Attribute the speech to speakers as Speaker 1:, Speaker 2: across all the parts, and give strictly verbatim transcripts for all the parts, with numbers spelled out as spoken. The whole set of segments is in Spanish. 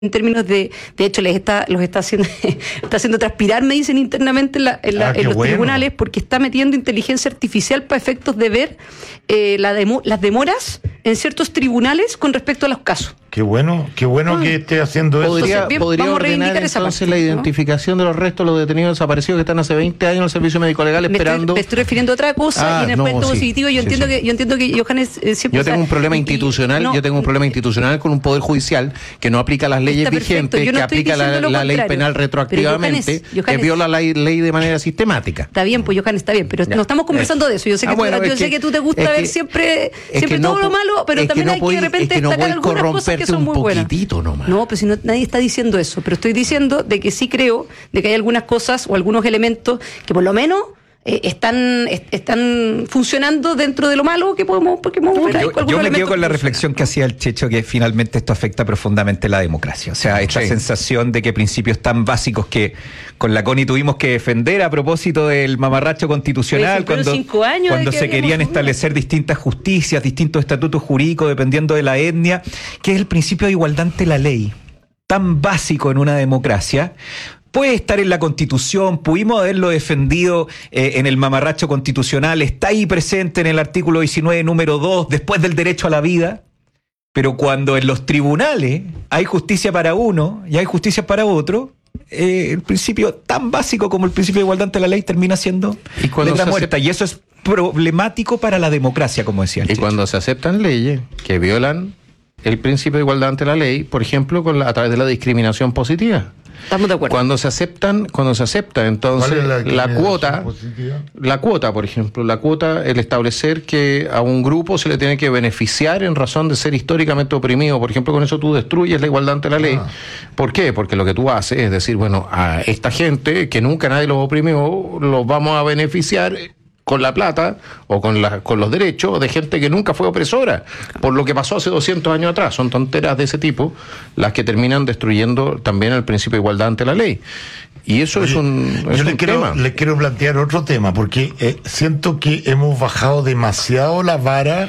Speaker 1: en términos de, de hecho, les está, los está haciendo, está haciendo transpirar, me dicen internamente en, la, en, la, ah, en los bueno. tribunales, porque está metiendo inteligencia artificial para efectos de ver eh, la demo, las demoras en ciertos tribunales con respecto a los casos.
Speaker 2: Qué bueno, qué bueno ah. que esté haciendo eso.
Speaker 3: Podría,
Speaker 1: bien,
Speaker 3: podría
Speaker 1: vamos a
Speaker 3: ordenar
Speaker 1: esa
Speaker 3: entonces
Speaker 1: parte,
Speaker 3: la
Speaker 1: ¿no?
Speaker 3: identificación de los restos de los detenidos desaparecidos que están hace veinte años en el servicio médico legal
Speaker 1: me
Speaker 3: esperando.
Speaker 1: Estoy, me estoy refiriendo a otra cosa
Speaker 3: ah,
Speaker 1: y en el
Speaker 3: no,
Speaker 1: punto
Speaker 3: sí,
Speaker 1: positivo yo
Speaker 3: sí,
Speaker 1: entiendo
Speaker 3: sí.
Speaker 1: que yo entiendo que Johannes eh, siempre.
Speaker 3: Yo tengo un problema
Speaker 1: y,
Speaker 3: institucional,
Speaker 1: no,
Speaker 3: yo tengo un problema institucional con un poder judicial que no aplica las leyes vigentes,
Speaker 1: no
Speaker 3: que aplica la, la ley penal retroactivamente, Johannes, Johannes, que viola la ley de manera sistemática.
Speaker 1: Está bien, pues Johannes, está bien, pero ya. no estamos conversando de eso. Yo sé que, ah, bueno, tú, yo sé que, que tú te gusta ver que, siempre, siempre todo no, lo malo, pero también
Speaker 3: no
Speaker 1: hay
Speaker 3: puede,
Speaker 1: que de repente
Speaker 3: es que
Speaker 1: destacar
Speaker 3: no
Speaker 1: algunas cosas que son muy buenas.
Speaker 3: Nomás.
Speaker 1: No, pues si no, nadie está diciendo eso, pero estoy diciendo de que sí creo de que hay algunas cosas o algunos elementos que por lo menos Eh, están est- están funcionando dentro de lo malo que podemos porque podemos ver
Speaker 4: yo, yo me quedo con la reflexión que hacía el Checho, que finalmente esto afecta profundamente la democracia, o sea, esta sí. sensación de que principios tan básicos que con la Connie tuvimos que defender a propósito del mamarracho constitucional, cuando, cuando se querían establecer distintas justicias, distintos estatutos jurídicos dependiendo de la etnia, que es el principio de igualdad ante la ley, tan básico en una democracia. Puede estar en la Constitución, pudimos haberlo defendido eh, en el mamarracho constitucional, está ahí presente en el artículo diecinueve, número dos, después del derecho a la vida, pero cuando en los tribunales hay justicia para uno y hay justicia para otro, eh, el principio tan básico como el principio de igualdad ante la ley termina siendo letra muerta, y eso es problemático para la democracia, como decía el
Speaker 3: Y Checho. Cuando se aceptan leyes que violan el principio de igualdad ante la ley, por ejemplo, con la, a través de la discriminación positiva.
Speaker 1: Estamos de acuerdo.
Speaker 3: Cuando se aceptan, cuando se acepta entonces la, la cuota, positiva? la cuota, por ejemplo, la cuota, el establecer que a un grupo se le tiene que beneficiar en razón de ser históricamente oprimido, por ejemplo, con eso tú destruyes la igualdad ante la ley. Ah. ¿Por qué? Porque lo que tú haces es decir, bueno, a esta gente que nunca nadie los oprimió, los vamos a beneficiar con la plata o con, la, con los derechos de gente que nunca fue opresora, por lo que pasó hace doscientos años atrás. Son tonteras de ese tipo las que terminan destruyendo también el principio de igualdad ante la ley. Y eso Oye, es un, es
Speaker 2: yo
Speaker 3: un
Speaker 2: le quiero,
Speaker 3: tema.
Speaker 2: le quiero plantear otro tema, porque eh, siento que hemos bajado demasiado la vara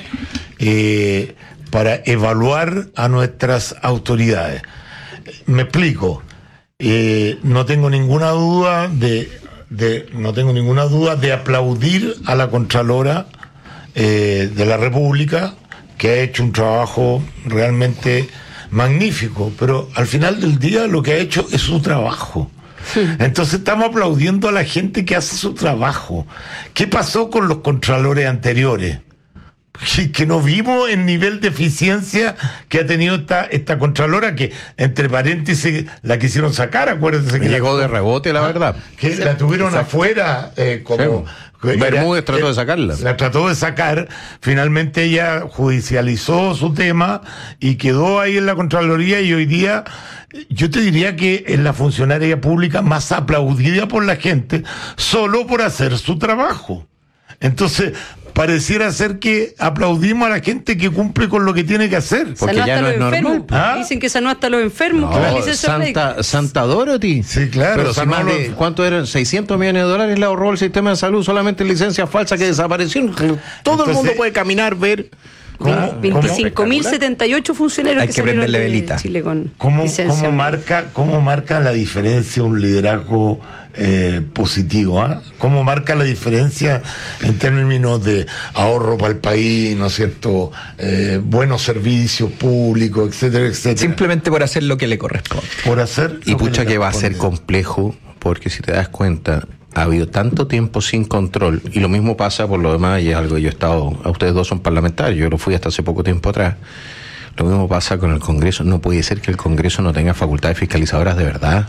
Speaker 2: eh, para evaluar a nuestras autoridades. Me explico. Eh, no tengo ninguna duda de... De, no tengo ninguna duda de aplaudir a la Contralora eh, de la República, que ha hecho un trabajo realmente magnífico, pero al final del día lo que ha hecho es su trabajo. Sí. Entonces estamos aplaudiendo a la gente que hace su trabajo. ¿Qué pasó con los contralores anteriores? Que, que no vimos el nivel de eficiencia que ha tenido esta esta Contralora, que entre paréntesis la quisieron sacar, acuérdense que
Speaker 3: llegó
Speaker 2: la,
Speaker 3: de rebote, la verdad.
Speaker 2: Que sí, la tuvieron exacto. afuera, eh, como
Speaker 3: sí. Bermúdez trató eh, de sacarla.
Speaker 2: La trató de sacar, finalmente ella judicializó su tema y quedó ahí en la Contraloría, y hoy día yo te diría que es la funcionaria pública más aplaudida por la gente, solo por hacer su trabajo. Entonces, pareciera ser que aplaudimos a la gente que cumple con lo que tiene que hacer.
Speaker 3: Porque sanó ya no es normal.
Speaker 1: ¿Ah? Dicen que sanó hasta los enfermos.
Speaker 3: No, que Santa, Santa Dorothy.
Speaker 2: Sí, claro.
Speaker 3: Pero si más de, ¿cuánto eran? seiscientos millones de dólares le ahorró el sistema de salud solamente en licencias falsas que desaparecieron. Todo Entonces, el mundo puede caminar, ver.
Speaker 1: veinticinco mil setenta y ocho funcionarios
Speaker 4: hay que, que prenderle velita.
Speaker 1: Chile con
Speaker 2: ¿Cómo, cómo, marca, ¿Cómo marca la diferencia un liderazgo eh, positivo? ¿eh? ¿Cómo marca la diferencia en términos de ahorro para el país, ¿no es cierto? Eh, buenos servicios públicos, etcétera, etcétera.
Speaker 4: Simplemente por hacer lo que le corresponde.
Speaker 2: Por hacer.
Speaker 3: Y pucha que, que va a ser complejo, porque si te das cuenta, ha habido tanto tiempo sin control, y lo mismo pasa por lo demás, y es algo que yo he estado, a ustedes dos son parlamentarios, yo lo fui hasta hace poco tiempo atrás, lo mismo pasa con el Congreso. No puede ser que el Congreso no tenga facultades fiscalizadoras de verdad.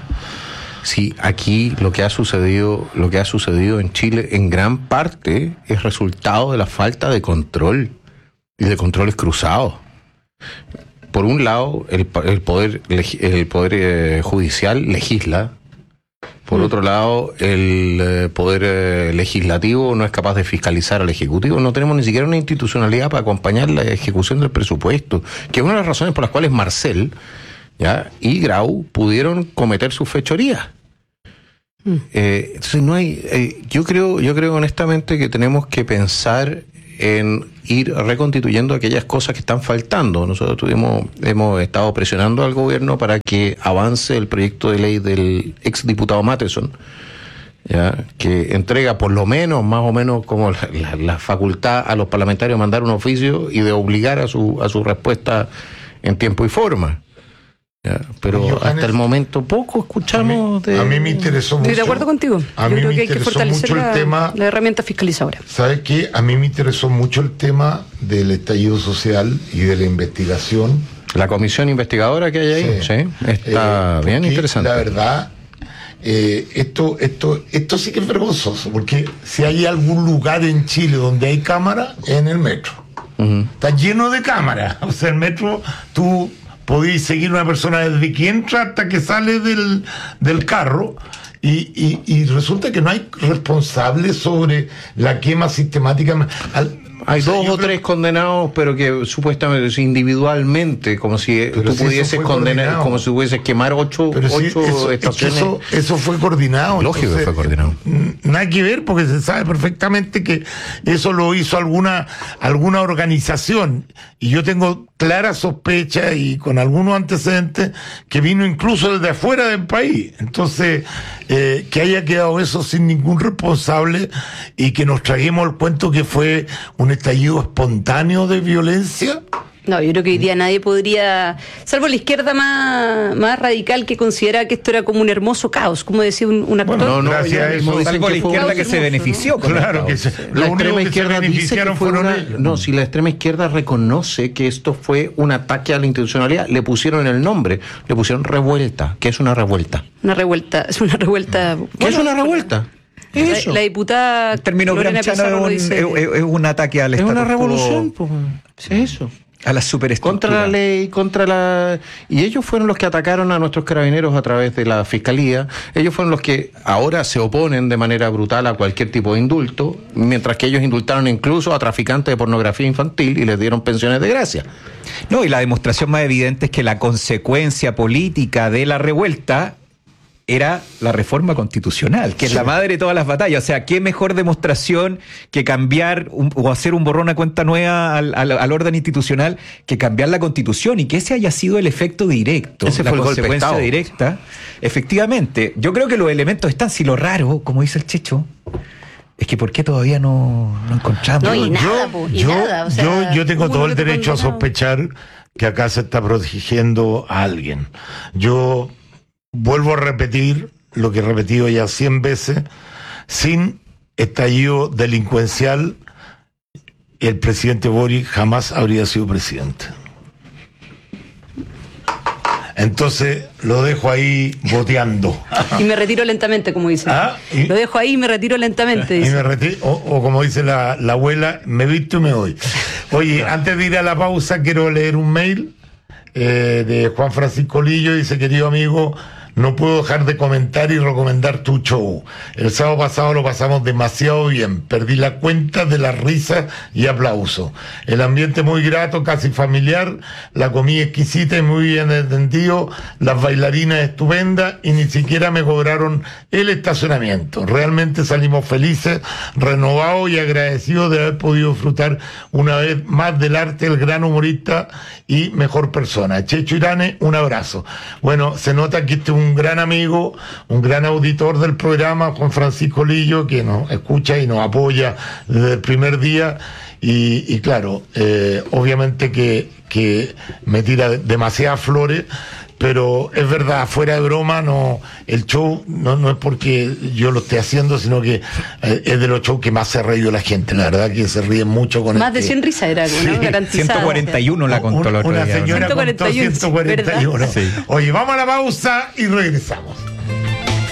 Speaker 3: Sí, aquí lo que ha sucedido, lo que ha sucedido en Chile en gran parte es resultado de la falta de control y de controles cruzados. Por un lado, el, el poder, el poder eh, judicial legisla. Por mm. otro lado, el eh, poder eh, legislativo no es capaz de fiscalizar al Ejecutivo. No tenemos ni siquiera una institucionalidad para acompañar la ejecución del presupuesto, que es una de las razones por las cuales Marcel, ¿ya?, y Grau pudieron cometer sus fechorías. Mm. Eh, entonces no hay, eh, yo creo, yo creo honestamente que tenemos que pensar en ir reconstituyendo aquellas cosas que están faltando. Nosotros tuvimos, hemos estado presionando al gobierno para que avance el proyecto de ley del exdiputado Matheson, ya, que entrega por lo menos, más o menos, como la, la, la facultad a los parlamentarios de mandar un oficio y de obligar a su, a su respuesta en tiempo y forma. Ya, pero Oye, hasta el momento poco escuchamos
Speaker 2: a mí,
Speaker 3: de...
Speaker 2: A mí me interesó mucho...
Speaker 1: Estoy de acuerdo contigo.
Speaker 2: A
Speaker 1: Yo
Speaker 2: mí
Speaker 1: creo
Speaker 2: me
Speaker 1: que hay que fortalecer
Speaker 2: mucho
Speaker 1: la,
Speaker 2: el tema,
Speaker 1: la herramienta fiscalizadora.
Speaker 2: ¿Sabes qué? A mí me interesó mucho el tema del estallido social y de la investigación.
Speaker 3: La comisión investigadora que hay ahí, sí, sí está eh, bien interesante.
Speaker 2: La verdad, eh, esto, esto, esto sí que es vergonzoso, porque si hay algún lugar en Chile donde hay cámara, es en el metro. Uh-huh. Está lleno de cámaras. O sea, el metro, tú... podéis seguir una persona desde que entra hasta que sale del, del carro y, y, y resulta que no hay responsables sobre la quema sistemática. Al,
Speaker 3: hay o sea, dos o
Speaker 2: creo...
Speaker 3: tres condenados, pero que supuestamente individualmente, como si pero tú si pudieses condenar, coordinado. Como si pudieses quemar ocho,
Speaker 2: pero
Speaker 3: ocho
Speaker 2: si eso,
Speaker 3: estaciones.
Speaker 2: Eso, eso fue coordinado.
Speaker 3: Lógico entonces, que fue coordinado.
Speaker 2: Nada que ver, porque se sabe perfectamente que eso lo hizo alguna, alguna organización. Y yo tengo clara sospecha y con algunos antecedentes que vino incluso desde afuera del país. Entonces, eh, que haya quedado eso sin ningún responsable y que nos traguemos el cuento que fue un estallido espontáneo de violencia.
Speaker 1: No, yo creo que hoy día nadie podría, salvo la izquierda más, más radical que considera que esto era como un hermoso caos, como decía un, un actor.
Speaker 2: Bueno, no, no, gracias a eso.
Speaker 4: Salvo la izquierda que se benefició.
Speaker 2: ¿No? Claro que se,
Speaker 3: la extrema izquierda dice que fue una, ellos. No, si la extrema izquierda reconoce que esto fue un ataque a la institucionalidad, le pusieron el nombre, le pusieron revuelta. ¿Qué es una revuelta?
Speaker 1: Una revuelta, es una revuelta.
Speaker 3: ¿Qué bueno, es una revuelta?
Speaker 1: La, la diputada
Speaker 4: término Lorena Pizarro es, un, es, es un ataque al
Speaker 3: es
Speaker 4: Estado.
Speaker 3: Es una revolución, pues, es eso.
Speaker 4: A la superestructura.
Speaker 3: Contra la ley, contra la... Y ellos fueron los que atacaron a nuestros carabineros a través de la fiscalía. Ellos fueron los que ahora se oponen de manera brutal a cualquier tipo de indulto, mientras que ellos indultaron incluso a traficantes de pornografía infantil y les dieron pensiones de gracia.
Speaker 4: No, y la demostración más evidente es que la consecuencia política de la revuelta era la reforma constitucional, que sí. es la madre de todas las batallas. O sea, qué mejor demostración que cambiar un, o hacer un borrón a cuenta nueva al, al, al orden institucional que cambiar la Constitución, y que ese haya sido el efecto directo,
Speaker 3: ese
Speaker 4: la
Speaker 3: fue el
Speaker 4: consecuencia
Speaker 3: golpe de
Speaker 4: directa. Efectivamente, yo creo que los elementos están, si lo raro, como dice el Checho, es que ¿por qué todavía no, no encontramos?
Speaker 1: No, y nada,
Speaker 2: yo,
Speaker 1: y
Speaker 2: yo,
Speaker 1: nada, o sea,
Speaker 2: yo, yo tengo todo el derecho a
Speaker 1: condenado.
Speaker 2: sospechar que acá se está protegiendo a alguien. Yo vuelvo a repetir lo que he repetido ya cien veces: sin estallido delincuencial, el presidente Boric jamás habría sido presidente. Entonces lo dejo ahí boteando.
Speaker 1: Y me retiro lentamente, como dice.
Speaker 2: ¿Ah? ¿Y?
Speaker 1: Lo dejo ahí y me retiro lentamente.
Speaker 2: Y
Speaker 1: dice.
Speaker 2: me retiro, o, o como dice la, la abuela, me visto y me voy. Oye, antes de ir a la pausa, quiero leer un mail eh, de Juan Francisco Lillo. Dice: querido amigo, no puedo dejar de comentar y recomendar tu show. El sábado pasado lo pasamos demasiado bien. Perdí la cuenta de las risas y aplausos. El ambiente muy grato, casi familiar. La comida exquisita y muy bien entendido. Las bailarinas estupendas y ni siquiera me cobraron el estacionamiento. Realmente salimos felices, renovados y agradecidos de haber podido disfrutar una vez más del arte del gran humorista y mejor persona. Checho Irane, un abrazo. Bueno, se nota que este es un un gran amigo, un gran auditor del programa, Juan Francisco Lillo, que nos escucha y nos apoya desde el primer día. Y, y claro, eh, obviamente que, que me tira demasiadas flores, pero es verdad, fuera de broma, no, el show no, no es porque yo lo esté haciendo, sino que eh, es de los shows que más se ha reído la gente. La verdad que se ríen mucho con
Speaker 1: más
Speaker 2: este...
Speaker 1: de cien risas era, ¿no?
Speaker 2: Sí.
Speaker 1: Garantizada.
Speaker 4: ciento cuarenta y uno la contó
Speaker 2: una,
Speaker 4: el otro
Speaker 2: una
Speaker 4: día.
Speaker 2: señora
Speaker 1: ciento cuarenta y uno,
Speaker 2: contó ciento cuarenta y uno.
Speaker 4: Sí.
Speaker 2: Oye, vamos a la pausa y regresamos.